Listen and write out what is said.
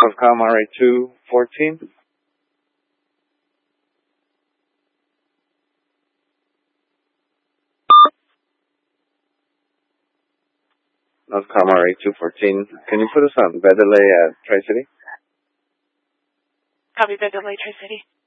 Of Calmar 8214. North Calmar 8214. Can you put us on bed delay at Tri-City? Copy, bed delay, Tri-City.